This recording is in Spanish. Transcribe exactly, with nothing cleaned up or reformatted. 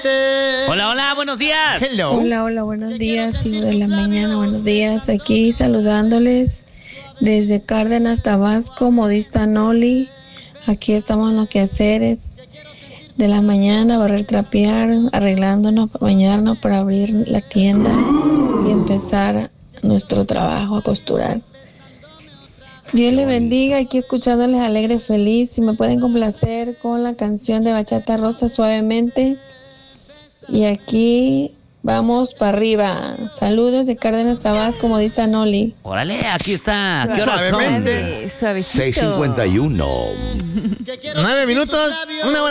Hola, hola, buenos días. Hello. Hola, hola, buenos días, hijo de la mañana, buenos días. Aquí saludándoles desde Cárdenas, Tabasco, modista Noli. Aquí estamos en los quehaceres de la mañana, barrer, trapear, arreglándonos, bañarnos para abrir la tienda y empezar nuestro trabajo a costurar. Dios les bendiga, aquí escuchándoles alegre, feliz. Si me pueden complacer con la canción de Bachata Rosa suavemente. Y aquí vamos para arriba. Saludos de Cárdenas, Tabasco, modista Noli. Órale, aquí está. ¿Qué horas son? Suavemente. Suavecito. seis cincuenta y uno. Nueve minutos, una hora.